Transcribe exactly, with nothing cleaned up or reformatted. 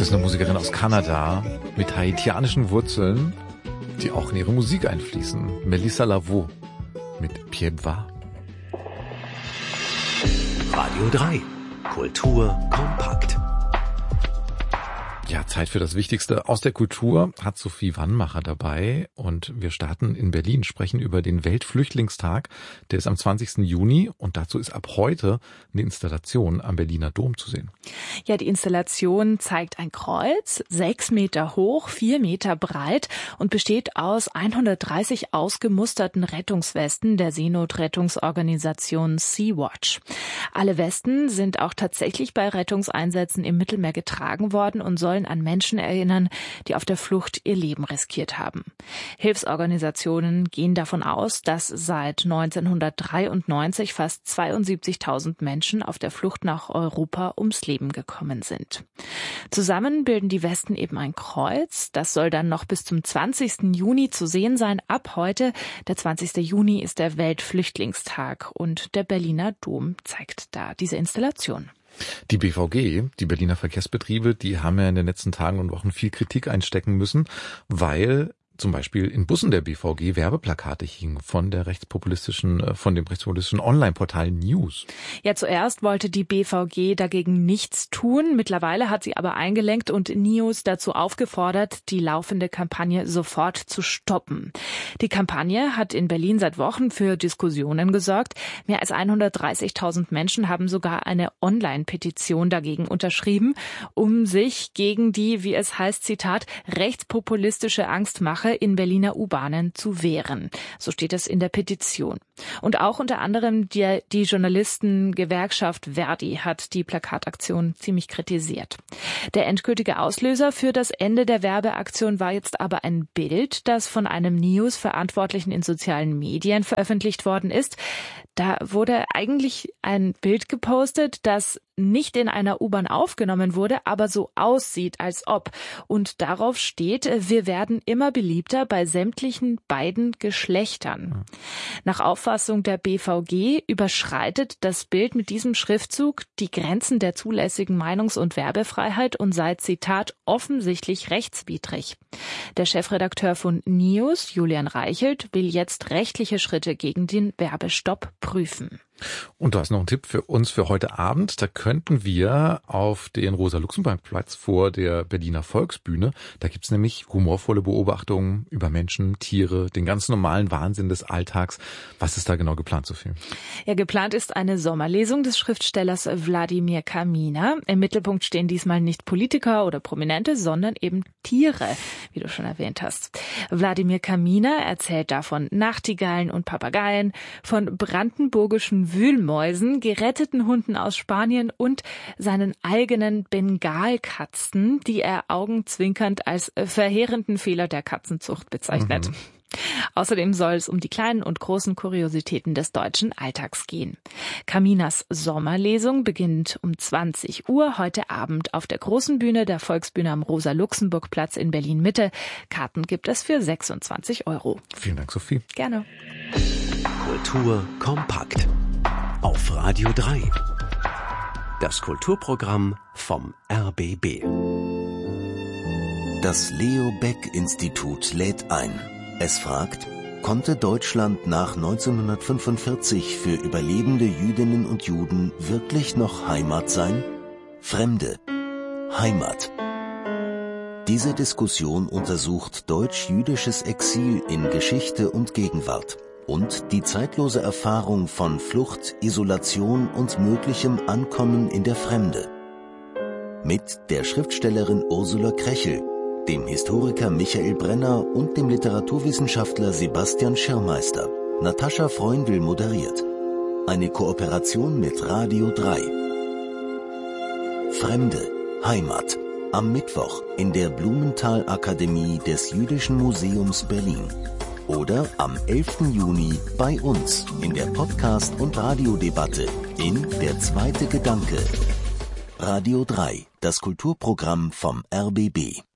Das ist eine Musikerin aus Kanada mit haitianischen Wurzeln, die auch in ihre Musik einfließen. Melissa Lavo mit Pied Va. Radio drei. Kultur kompakt. Ja, Zeit für das Wichtigste aus der Kultur hat Sophie Wannmacher dabei und wir starten in Berlin, sprechen über den Weltflüchtlingstag, der ist am zwanzigsten Juni und dazu ist ab heute eine Installation am Berliner Dom zu sehen. Ja, die Installation zeigt ein Kreuz, sechs Meter hoch, vier Meter breit und besteht aus hundertdreißig ausgemusterten Rettungswesten der Seenotrettungsorganisation Sea-Watch. Alle Westen sind auch tatsächlich bei Rettungseinsätzen im Mittelmeer getragen worden und sollen an Menschen erinnern, die auf der Flucht ihr Leben riskiert haben. Hilfsorganisationen gehen davon aus, dass seit neunzehnhundertdreiundneunzig fast zweiundsiebzigtausend Menschen auf der Flucht nach Europa ums Leben gekommen sind. Zusammen bilden die Westen eben ein Kreuz. Das soll dann noch bis zum zwanzigsten Juni zu sehen sein. Ab heute, der zwanzigste Juni, ist der Weltflüchtlingstag und der Berliner Dom zeigt da diese Installation. Die B V G, die Berliner Verkehrsbetriebe, die haben ja in den letzten Tagen und Wochen viel Kritik einstecken müssen, weil zum Beispiel in Bussen der B V G Werbeplakate hingen von der rechtspopulistischen, von dem rechtspopulistischen Online-Portal News. Ja, zuerst wollte die B V G dagegen nichts tun. Mittlerweile hat sie aber eingelenkt und News dazu aufgefordert, die laufende Kampagne sofort zu stoppen. Die Kampagne hat in Berlin seit Wochen für Diskussionen gesorgt. Mehr als hundertdreißigtausend Menschen haben sogar eine Online-Petition dagegen unterschrieben, um sich gegen die, wie es heißt, Zitat, rechtspopulistische Angstmache in Berliner U-Bahnen zu wehren. So steht es in der Petition. Und auch unter anderem die, die Journalistengewerkschaft Verdi hat die Plakataktion ziemlich kritisiert. Der endgültige Auslöser für das Ende der Werbeaktion war jetzt aber ein Bild, das von einem News-Verantwortlichen in sozialen Medien veröffentlicht worden ist. Da wurde eigentlich ein Bild gepostet, das nicht in einer U-Bahn aufgenommen wurde, aber so aussieht, als ob. Und darauf steht, wir werden immer beliebter bei sämtlichen beiden Geschlechtern. Nach Auffassung der B V G überschreitet das Bild mit diesem Schriftzug die Grenzen der zulässigen Meinungs- und Werbefreiheit und sei, Zitat, offensichtlich rechtswidrig. Der Chefredakteur von News, Julian Reichelt, will jetzt rechtliche Schritte gegen den Werbestopp prüfen. Und du hast noch einen Tipp für uns für heute Abend. Da könnten wir auf den Rosa-Luxemburg-Platz vor der Berliner Volksbühne, da gibt's nämlich humorvolle Beobachtungen über Menschen, Tiere, den ganz normalen Wahnsinn des Alltags. Was ist da genau geplant, Sophie? Ja, geplant ist eine Sommerlesung des Schriftstellers Wladimir Kaminer. Im Mittelpunkt stehen diesmal nicht Politiker oder Prominente, sondern eben Tiere, wie du schon erwähnt hast. Wladimir Kaminer erzählt davon Nachtigallen und Papageien, von brandenburgischen Wühlmäusen, geretteten Hunden aus Spanien und seinen eigenen Bengalkatzen, die er augenzwinkernd als verheerenden Fehler der Katzenzucht bezeichnet. Mhm. Außerdem soll es um die kleinen und großen Kuriositäten des deutschen Alltags gehen. Kaminers Sommerlesung beginnt um zwanzig Uhr heute Abend auf der großen Bühne der Volksbühne am Rosa-Luxemburg-Platz in Berlin-Mitte. Karten gibt es für sechsundzwanzig Euro. Vielen Dank, Sophie. Gerne. Kultur kompakt. Auf Radio drei. Das Kulturprogramm vom R B B. Das Leo Baeck Institut lädt ein. Es fragt, konnte Deutschland nach neunzehnhundertfünfundvierzig für überlebende Jüdinnen und Juden wirklich noch Heimat sein? Fremde. Heimat. Diese Diskussion untersucht deutsch-jüdisches Exil in Geschichte und Gegenwart und die zeitlose Erfahrung von Flucht, Isolation und möglichem Ankommen in der Fremde. Mit der Schriftstellerin Ursula Krechel, dem Historiker Michael Brenner und dem Literaturwissenschaftler Sebastian Schirmeister. Natascha Freundl moderiert. Eine Kooperation mit Radio drei. Fremde. Heimat. Am Mittwoch in der Blumenthal-Akademie des Jüdischen Museums Berlin. Oder am elften Juni bei uns in der Podcast- und Radiodebatte in Der zweite Gedanke. Radio drei, das Kulturprogramm vom R B B.